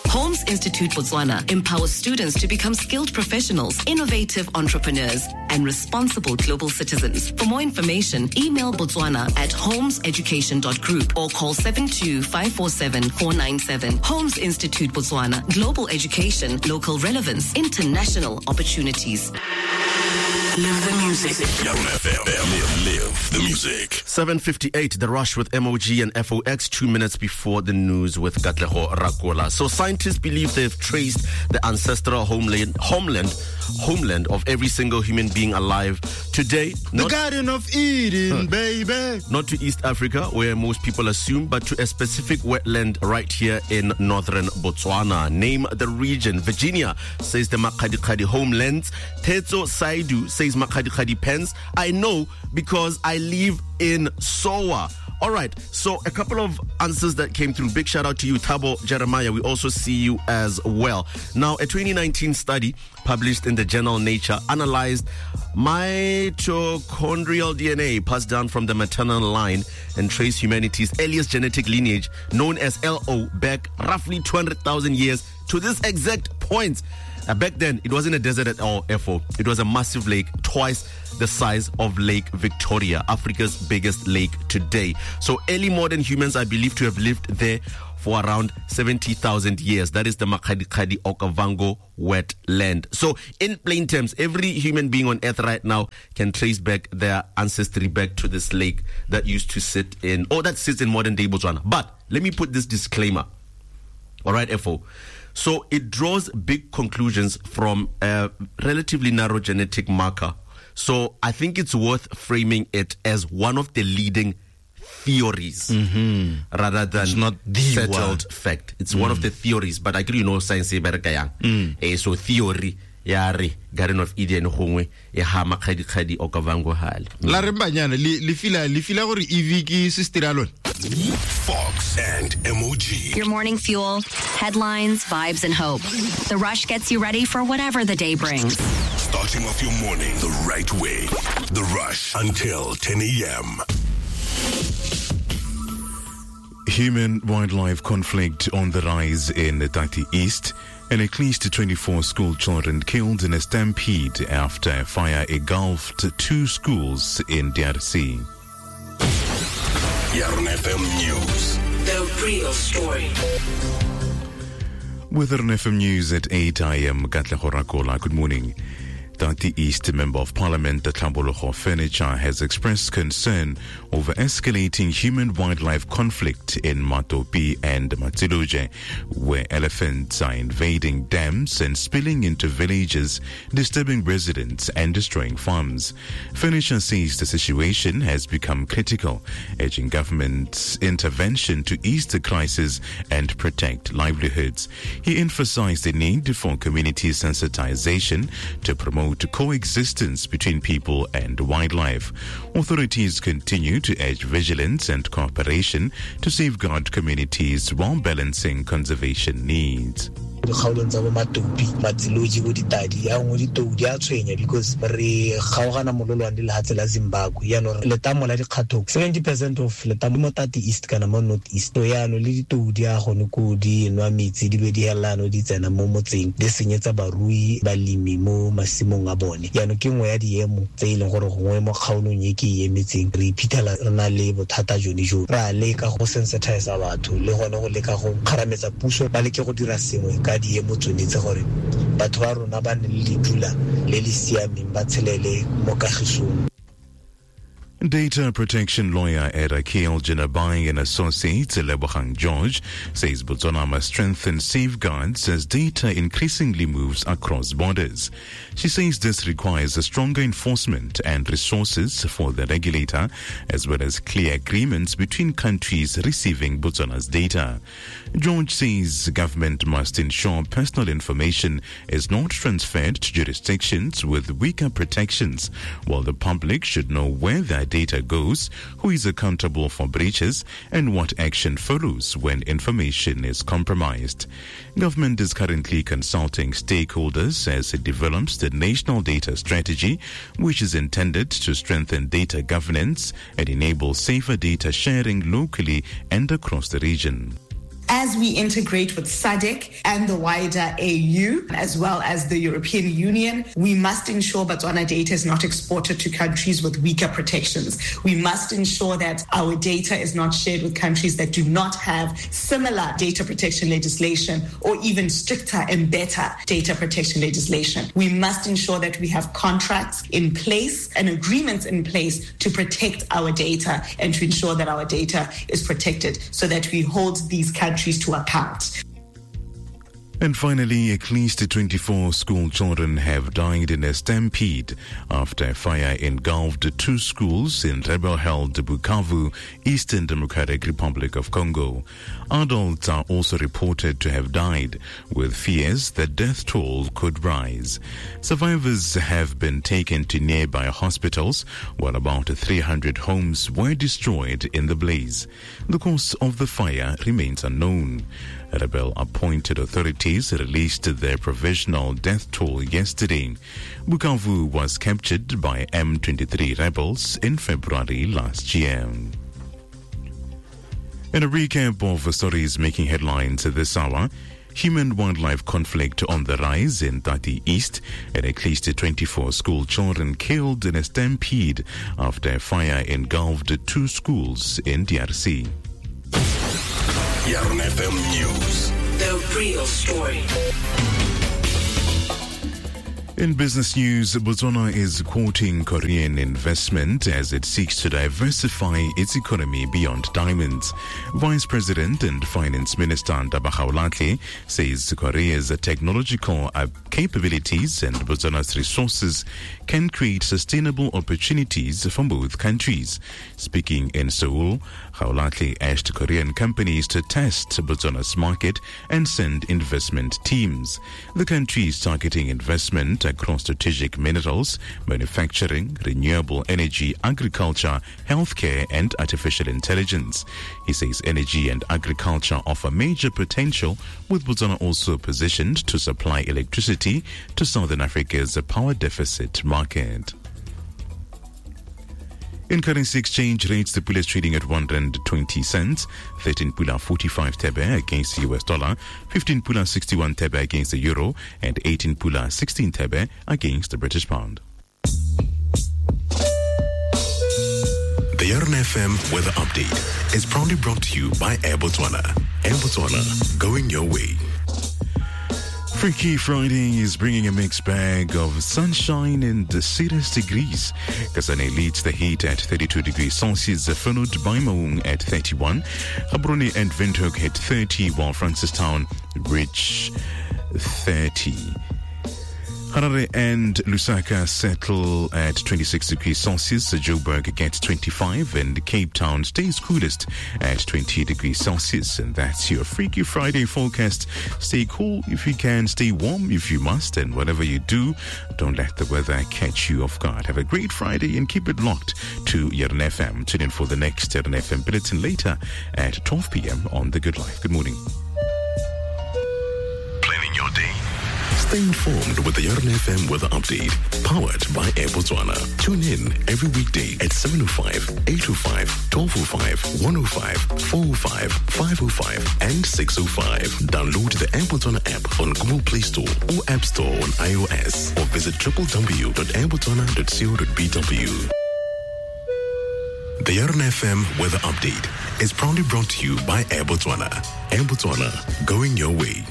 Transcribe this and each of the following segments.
Holmes Institute Botswana empowers students to become skilled professionals, innovative entrepreneurs, and responsible global citizens. For more information, email botswana@holmeseducation.group or call 72547-497. Holmes Institute Botswana. Global education, local relevance, international opportunities. Live the music. Young FM. Live the music. 7:58, The Rush with MOG and FOX, 2 minutes before the news with Katlego Rakola. So scientists believe they've traced the ancestral homeland of every single human being alive today. The Garden of Eden, baby. Not to East Africa, where most people assume, but to a specific wetland right here in northern Botswana. Name the region. Virginia says the Makgadikgadi homelands. Tetso Saidu says Makgadikgadi pens. I know because I live in Sowa. All right, so a couple of answers that came through. Big shout out to you, Thabo Jeremiah. We also see you as well. Now, a 2019 study published in the journal Nature analyzed mitochondrial DNA passed down from the maternal line and traced humanity's earliest genetic lineage, known as LO, back roughly 200,000 years to this exact point. Back then, it wasn't a desert at all, FO. It was a massive lake, twice the size of Lake Victoria, Africa's biggest lake today. So early modern humans are believed to have lived there for around 70,000 years. That is the Makgadikgadi Okavango wetland. So in plain terms, every human being on earth right now can trace back their ancestry back to this lake that used to sit in, or that sits in modern day Botswana. But let me put this disclaimer. All right, FO. So it draws big conclusions from a relatively narrow genetic marker. So I think it's worth framing it as one of the leading theories rather than it's not the settled fact. It's one of the theories, but I agree, science so theory yari Garden of Eden hongwe e ha Makgadikgadi Okavango hale la re banyana le fila gore eviki sistiralon. Fox and MOG. Your morning fuel, headlines, vibes, and hope. The Rush gets you ready for whatever the day brings. Starting off your morning the right way. The Rush until 10 a.m. Human-wildlife conflict on the rise in Tati East, and at least 24 school children killed in a stampede after a fire engulfed 2 schools in DRC. Yarn FM News. The real story. With Yarn FM News at 8 a.m. Katlego Rakola, good morning. Tati East Member of Parliament Tlhabologo Furniture has expressed concern over escalating human-wildlife conflict in Matopi and Matsiloje, where elephants are invading dams and spilling into villages, disturbing residents and destroying farms. Furniture says the situation has become critical, urging government's intervention to ease the crisis and protect livelihoods. He emphasized the need for community sensitization to promote coexistence between people and wildlife. Authorities continue to urge vigilance and cooperation to safeguard communities while balancing conservation needs. Dikgaolong tsa bo Matopi, Matsiloji bo Ditadi ya ngwe ditodi a tshwenya because re kgaogana mololwane le lehatse la Zimbabwe yano letamo la dikgatho 70% of letamo mo Tati East kana mo North East to yano le ditodi a gone ko di nwa metsi di be di helano di tsena mo motseng di senyetsa barui balimi mo masimong a bone yano ke ngwe ya diemo tse ileng gore gongwe mo kgaolong ye ke emetseng re iphitlhela re na le bothata jone jo ra leka go sensitize batho le gone go leka go kharametsa puso ba leke go dira sengwe ka diemo tshwanetse gore batho ba rona ba ne le dula le le siameng ba tshelele mo kagisong. Data protection lawyer Erakiel Jinabai and associate Lebogang George says Botswana must strengthen safeguards as data increasingly moves across borders. She says this requires a stronger enforcement and resources for the regulator, as well as clear agreements between countries receiving Botswana's data. George says government must ensure personal information is not transferred to jurisdictions with weaker protections, while the public should know where their data goes, who is accountable for breaches, and what action follows when information is compromised. Government is currently consulting stakeholders as it develops the National Data Strategy, which is intended to strengthen data governance and enable safer data sharing locally and across the region. As we integrate with SADC and the wider AU, as well as the European Union, we must ensure Botswana data is not exported to countries with weaker protections. We must ensure that our data is not shared with countries that do not have similar data protection legislation or even stricter and better data protection legislation. We must ensure that we have contracts in place and agreements in place to protect our data and to ensure that our data is protected so that we hold these countries to account. And finally, at least 24 school children have died in a stampede after a fire engulfed 2 schools in rebel-held Bukavu, Eastern Democratic Republic of Congo. Adults are also reported to have died, with fears that death toll could rise. Survivors have been taken to nearby hospitals, while about 300 homes were destroyed in the blaze. The cause of the fire remains unknown. Rebel-appointed authorities released their provisional death toll yesterday. Bukavu was captured by M23 rebels in February last year. In a recap of stories making headlines this hour, human-wildlife conflict on the rise in Tati East, and at least 24 school children killed in a stampede after a fire engulfed 2 schools in DRC. Yarn FM News. The real story. In business news, Botswana is courting Korean investment as it seeks to diversify its economy beyond diamonds. Vice President and Finance Minister Ndaba Gaolathe says Korea's technological capabilities and Botswana's resources can create sustainable opportunities for both countries. Speaking in Seoul, Gaolathe asked Korean companies to test Botswana's market and send investment teams. The country is targeting investment across strategic minerals, manufacturing, renewable energy, agriculture, healthcare, and artificial intelligence. He says energy and agriculture offer major potential, with Botswana also positioned to supply electricity to Southern Africa's power deficit market. In currency exchange rates, the pula is trading at 120 cents, 13 pula 45 thebe against the US dollar, 15 pula 61 thebe against the euro, and 18 pula 16 thebe against the British pound. The Yarn FM Weather Update is proudly brought to you by Air Botswana. Air Botswana, going your way. Freaky Friday is bringing a mixed bag of sunshine and serious degrees. Kasane leads the heat at 32 degrees Celsius, followed by Maung at 31. Gaborone and Windhoek hit 30, while Francistown reach 30. Harare and Lusaka settle at 26 degrees Celsius. Joburg gets 25, and Cape Town stays coolest at 20 degrees Celsius. And that's your Freaky Friday forecast. Stay cool if you can, stay warm if you must, and whatever you do, don't let the weather catch you off guard. Have a great Friday and keep it locked to Yarn FM. Tune in for the next Yarn FM bulletin later at 12 p.m. on The Good Life. Good morning. Planning your day. Stay informed with the Yarn FM Weather Update, powered by Air Botswana. Tune in every weekday at 7:05, 8:05, 12:05, 1:05, 4:05, 5:05, and 6:05. Download the Air Botswana app on Google Play Store or App Store on iOS, or visit www.airbotswana.co.bw. The Yarn FM Weather Update is proudly brought to you by Air Botswana. Air Botswana, going your way.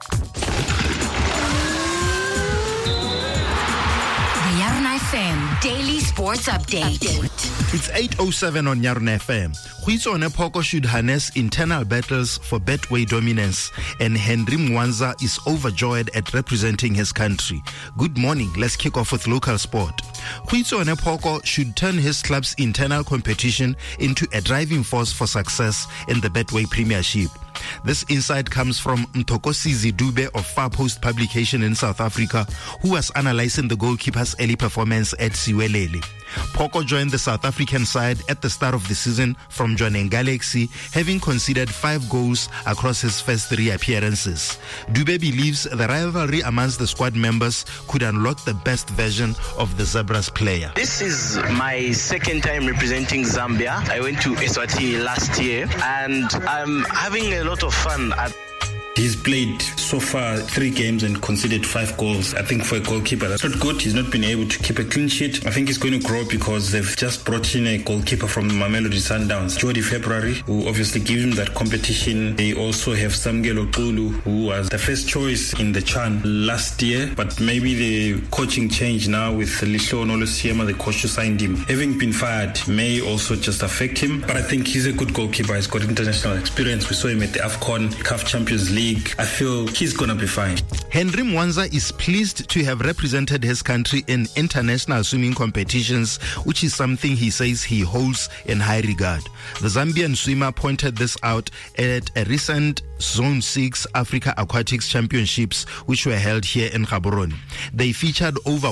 FM Daily Sports Update. It's 8:07 on Yarn FM. Khwitsone Phoko should harness internal battles for Betway dominance, and Henry Mwanza is overjoyed at representing his country. Good morning. Let's kick off with local sport. Khwitsone Phoko should turn his club's internal competition into a driving force for success in the Betway Premiership. This insight comes from Mtokosizi Dube of Far Post Publication in South Africa, who was analyzing the goalkeeper's early performance at Siwelele. Phoko joined the South African side at the start of the season from Jwaneng Galaxy, having conceded 5 goals across his first 3 appearances. Dube believes the rivalry amongst the squad members could unlock the best version of the Zebra Honduras player. This is my second time representing Zambia. I went to Eswatini last year and I'm having a lot of fun. He's played so far 3 games and conceded 5 goals. I think for a goalkeeper, that's not good. He's not been able to keep a clean sheet. I think he's going to grow because they've just brought in a goalkeeper from Mamelodi Sundowns, Jody February, who obviously gives him that competition. They also have Samgelo Kulu, who was the first choice in the CHAN last year, but maybe the coaching change now with Lisho Nolosiema, the coach who signed him, having been fired, may also just affect him. But I think he's a good goalkeeper. He's got international experience. We saw him at the AFCON, CAF Champions League. I feel he's going to be fine. Henry Mwanza is pleased to have represented his country in international swimming competitions, which is something he says he holds in high regard. The Zambian swimmer pointed this out at a recent Zone 6 Africa Aquatics Championships, which were held here in Gaborone. They featured over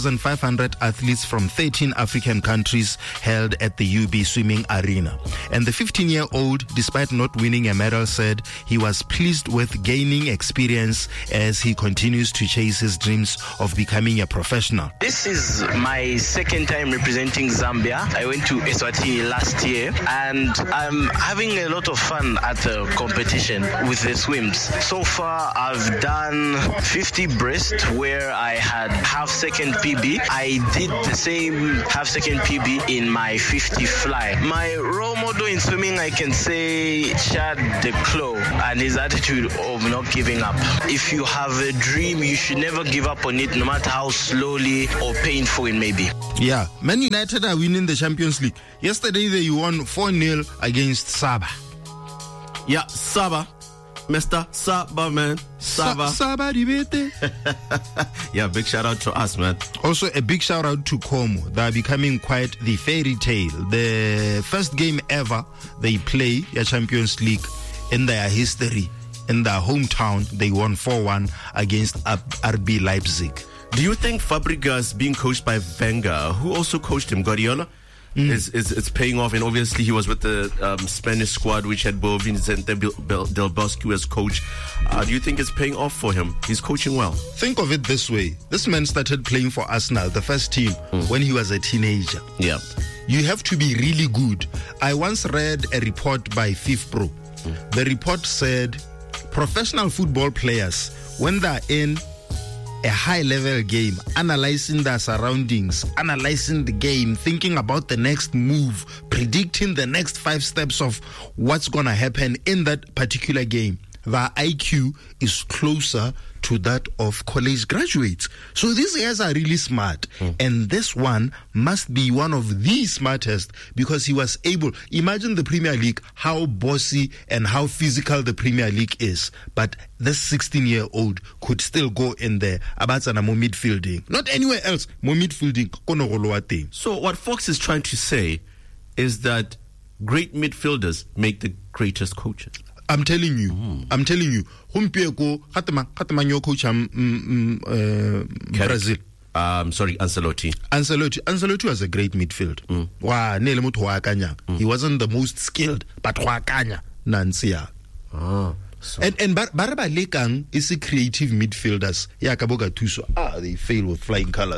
1,500 athletes from 13 African countries held at the UB Swimming Arena. And the 15-year-old, despite not winning a medal, said he was pleased with gaining experience as he continues to chase his dreams of becoming a professional. This is my second time representing Zambia. I went to Eswatini last year and I'm having a lot of fun at the competition with the swims. So far I've done 50 breast where I had half-second PB. I did the same half-second PB in my 50 fly. My role model in swimming, I can say Chad de Clos and his attitude of not giving up. If you have a dream, you should never give up on it, no matter how slowly or painful it may be. Yeah, Man United are winning the Champions League. Yesterday they won 4-0 against Saba. Yeah, Saba. Mr. Saba, man. Saba. Saba Dibete. Yeah, big shout out to us, man. Also, a big shout out to Como. They are becoming quite the fairy tale. The first game ever they play a Champions League in their history. In their hometown, they won 4-1 against RB Leipzig. Do you think Fabregas being coached by Wenger, who also coached him, Guardiola, is paying off? And obviously he was with the Spanish squad, which had Bovin Del Bosque as coach. Do you think it's paying off for him? He's coaching well. Think of it this way. This man started playing for Arsenal, the first team, when he was a teenager. Yeah. You have to be really good. I once read a report by FIFPro. The report said professional football players, when they're in a high-level game, analyzing their surroundings, analyzing the game, thinking about the next move, predicting the next 5 steps of what's going to happen in that particular game, their IQ is closer to that of college graduates. So these guys are really smart. And this one must be one of the smartest because he was able, imagine the Premier League, how bossy and how physical the Premier League is. But this 16-year-old could still go in there. Abatsana more midfielding. Not anywhere else. More midfielding. So what Fox is trying to say is that great midfielders make the greatest coaches. I'm telling you. Humpieko, Katamanyo coach Brazil. Sorry, Ancelotti. Ancelotti was a great midfield. He wasn't the most skilled, but Huakanya Nansia. And Baraba Lekang is a creative midfielders. Yakaboga Tuso. They fail with flying colors.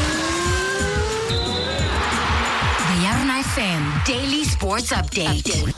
The Yarn FM Daily Sports Update.